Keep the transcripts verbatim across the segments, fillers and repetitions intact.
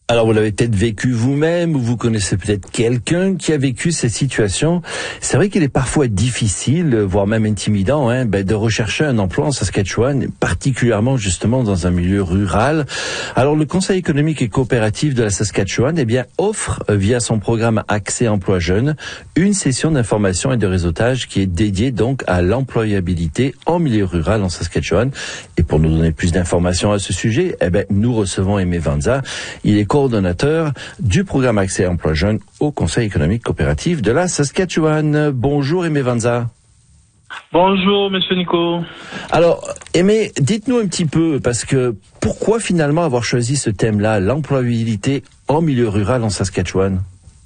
Alors, vous l'avez peut-être vécu vous-même, ou vous connaissez peut-être quelqu'un qui a vécu cette situation. C'est vrai qu'il est parfois difficile, voire même intimidant, hein, ben, de rechercher un emploi en Saskatchewan, particulièrement justement dans un milieu rural. Alors, le Conseil économique et coopératif de la Saskatchewan, eh bien, offre, via son programme Accès Emploi Jeune, une session d'information et de réseautage qui est dédiée donc à l'employabilité en milieu rural en Saskatchewan. Et pour nous donner plus d'informations à ce sujet, eh ben, nous recevons Aimé Vanza. Il est coordonnateur du programme Accès Emploi Jeune au Conseil économique coopératif de la Saskatchewan. Bonjour Aimé Vanza. Bonjour Monsieur Nico. Alors Aimé, dites-nous un petit peu, parce que pourquoi finalement avoir choisi ce thème-là, l'employabilité en milieu rural en Saskatchewan?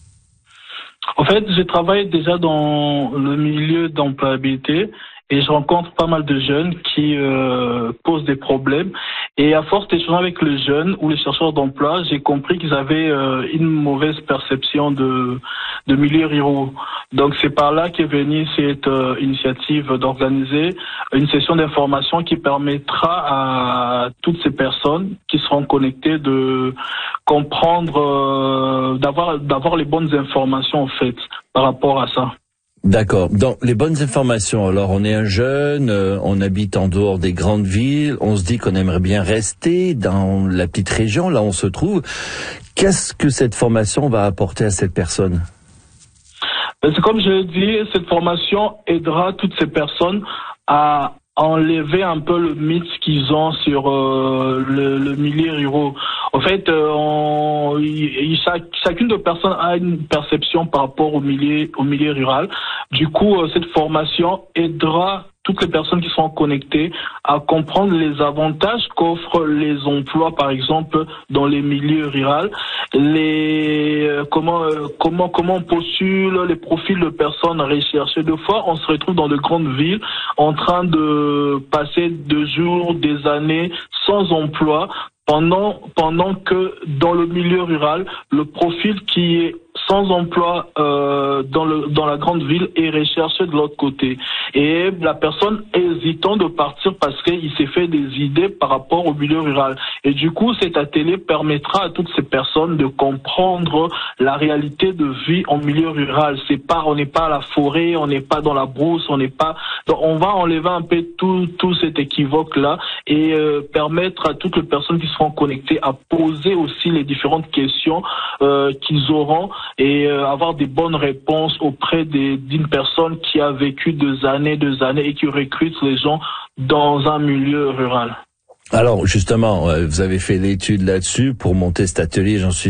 En fait, je travaille déjà dans le milieu d'employabilité et je rencontre pas mal de jeunes qui euh, posent des problèmes. Et à force d'échanger avec les jeunes ou les chercheurs d'emploi, j'ai compris qu'ils avaient euh, une mauvaise perception de, de milieux ruraux. Donc c'est par là qu'est venue cette euh, initiative d'organiser une session d'information qui permettra à toutes ces personnes qui seront connectées de comprendre, euh, d'avoir d'avoir les bonnes informations en fait par rapport à ça. D'accord. Donc, les bonnes informations. Alors, on est un jeune, euh, on habite en dehors des grandes villes, on se dit qu'on aimerait bien rester dans la petite région, là où on se trouve. Qu'est-ce que cette formation va apporter à cette personne? C'est comme je l'ai dit, cette formation aidera toutes ces personnes à enlever un peu le mythe qu'ils ont sur euh, le, le milieu rural. En fait, euh, on, y, chaque, chacune de personnes a une perception par rapport au milieu, au milieu rural. Du coup, euh, cette formation aidera toutes les personnes qui sont connectées à comprendre les avantages qu'offrent les emplois, par exemple, dans les milieux ruraux, les euh, comment euh, comment comment on postule, les profils de personnes recherchées. Deux fois, on se retrouve dans de grandes villes en train de passer deux jours, des années sans emploi, pendant pendant que dans le milieu rural, le profil qui est sans emploi euh, dans le dans la grande ville est recherché de l'autre côté. Et la personne hésitant de partir parce qu'il s'est fait des idées par rapport au milieu rural. Et du coup, cet atelier permettra à toutes ces personnes de comprendre la réalité de vie en milieu rural. C'est pas, on n'est pas à la forêt, on n'est pas dans la brousse, on n'est pas. Donc, on va enlever un peu tout tout cet équivoque là et euh, permettre à toutes les personnes qui seront connectées à poser aussi les différentes questions euh, qu'ils auront et euh, avoir des bonnes réponses auprès des, d'une personne qui a vécu deux années, deux années et qui recrute les gens dans un milieu rural. Alors justement, vous avez fait l'étude là-dessus pour monter cet atelier, j'en suis